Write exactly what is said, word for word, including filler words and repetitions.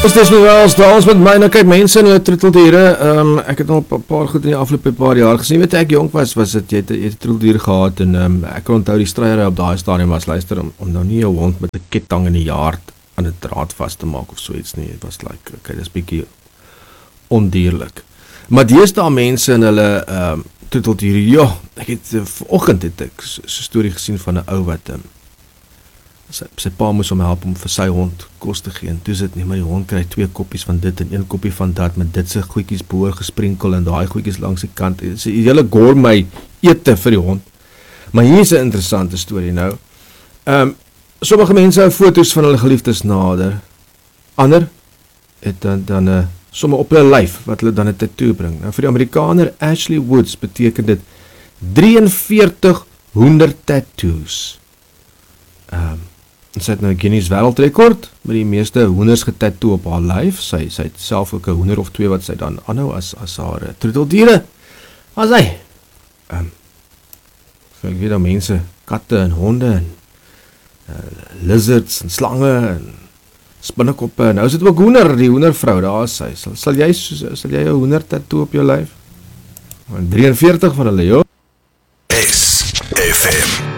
Dis dis wel dans met my, nou kyk mense en hulle troeteldiere, um, ek het al 'n paar goed in die afgelope paar jaar gesien, weet ek jonk was, was dit, jy het, jy het troeteldiere gehad, en um, ek kan onthou die stryery op daai stadium was, luister, om, om nou nie jou hond met 'n ketting in die yard aan 'n draad vast te maak of so iets nie, het was like, okay, dis bietjie ondierlik. Maar deesdae mense en hulle um, troeteldiere, ja, ek het, uh, vanoggend het ek so 'n storie gesien van 'n ou wat, um, Sy, sy pa moes hom help om vir sy hond kos te gee, en toe sit nie, maar die hond kry twee koppies van dit en een koppie van dat, met dit sy goedjies boor gesprinkel en daai goedjies langs die kant, sy hele gourmet ete vir die hond. Maar hier is 'n interessante storie nou. Um, sommige mense hou foto's van hulle geliefdes nader, ander het dan, dan uh, somme op hulle lyf, wat hulle dan 'n tattoo bring. Nou vir die Amerikaner Ashley Woods beteken dit four thousand three hundred tattoos. Um, Sy het nou 'n Guinness wêreldrekord met die meeste hoenders getattoo op haar lyf. Sy, sy het self ook 'n hoender of twee wat sy dan aanhou as, as haar uh, troeteldiere. Maar sy, um, so ek weet dan mense, katte en honde en uh, lizards en slange en spinnekoppe. Nou is dit ook hoender, die hoendervrou, daar is sy. Sal, sal jy sal jy 'n hoender tattoo op jou lyf? forty-three van hulle, joh. S F M